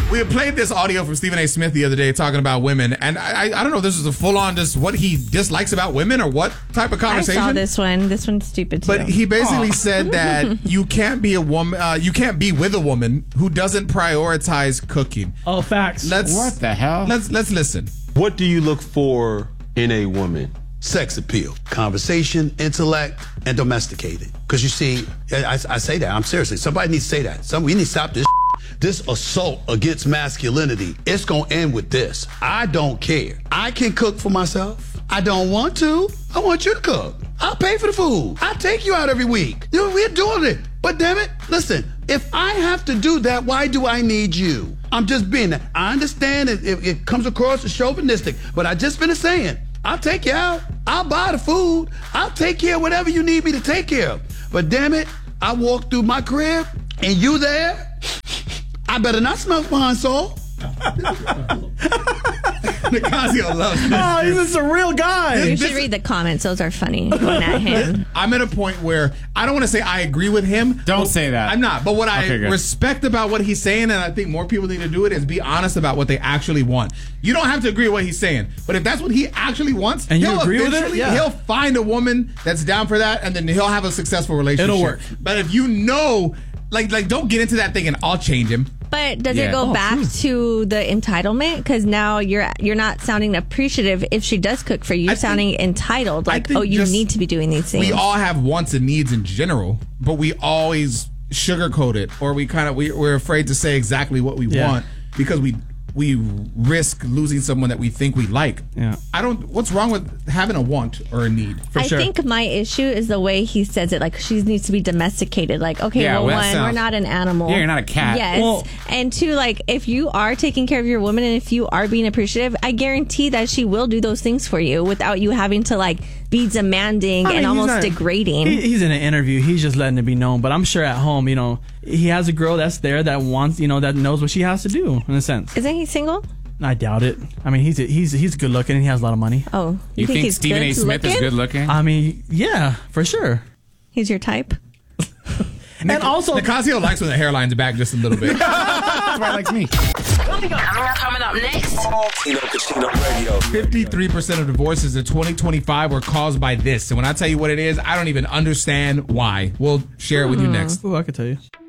We had played this audio from Stephen A. Smith the other day talking about women, and I don't know if this is a full-on just what he dislikes about women or what type of conversation. I saw this one. This one's stupid too. But he basically said that you can't be a woman, you can't be with a woman who doesn't prioritize cooking. Oh, facts. What the hell? Let's listen. What do you look for in a woman? Sex appeal, conversation, intellect, and domesticated. Because you see, I say that, I'm seriously, somebody needs to say that. We need to stop this. This assault against masculinity, it's gonna end with this. I don't care. I can cook for myself. I don't want to. I want you to cook. I'll pay for the food. I'll take you out every week. We're doing it. But damn it, listen, if I have to do that, why do I need you? I'm just being that. I understand it comes across as chauvinistic, but I just finished saying, I'll take you out. I'll buy the food. I'll take care of whatever you need me to take care of. But damn it, I walk through my crib and you there, I better not smell behind salt. Nicasio loves this. Oh, he's a real guy. You should read the comments. Those are funny. Going at him. I'm at a point where I don't want to say I agree with him. Don't say that. I'm not. But what I good. respect about what he's saying, and I think more people need to do it, is be honest about what they actually want. You don't have to agree with what he's saying, but if that's what he actually wants, and you agree with it, he'll find a woman that's down for that, and then he'll have a successful relationship. It'll work. But if you know, like don't get into that thing and I'll change him. But does it go back to the entitlement? Because now you're not sounding appreciative if she does cook for you. You're sounding entitled. Like, oh, you need to be doing these things. We all have wants and needs in general, but we always sugarcoat it, or we're afraid to say exactly what we want because we risk losing someone that we think we like. Yeah. What's wrong with having a want or a need? I think my issue is the way he says it. Like, she needs to be domesticated. Like, okay, we're not an animal. Yeah, you're not a cat. Yes. And two, like, if you are taking care of your woman and if you are being appreciative, I guarantee that she will do those things for you without you having to, like, be demanding and almost degrading. He's in an interview. He's just letting it be known. But I'm sure at home, he has a girl that's there that wants, that knows what she has to do, in a sense. Isn't he single? I doubt it. I mean, he's good looking and he has a lot of money. Oh, you think Stephen A. Smith is good looking? I mean, yeah, for sure. He's your type? And also, Nicasio likes when the hairline's back just a little bit. That's why he likes me. Coming up next. Tino Casino Radio. 53% of divorces in 2025 were caused by this. And when I tell you what it is, I don't even understand why. We'll share it with you next. I could tell you.